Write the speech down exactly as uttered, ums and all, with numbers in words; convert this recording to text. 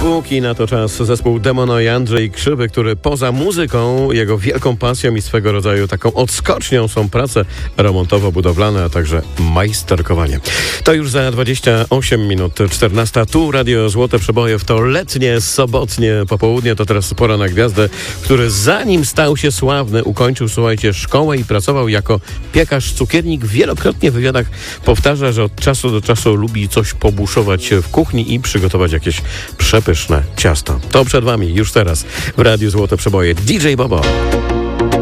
Póki na to czas zespół Demono i Andrzej Krzywy, który poza muzyką, jego wielką pasją i swego rodzaju taką odskocznią są prace remontowo-budowlane, a także majsterkowanie. To już za dwadzieścia osiem minut czternasta. Tu Radio Złote Przeboje w to letnie, sobotnie popołudnie. To teraz pora na gwiazdę, który zanim stał się sławny, ukończył, słuchajcie, szkołę i pracował jako piekarz, cukiernik. Wielokrotnie w wywiadach powtarza, że od czasu do czasu lubi coś pobuszować w kuchni i przygotować jakieś przepyszne ciasto. To przed wami już teraz w Radiu Złote Przeboje D J Bobo.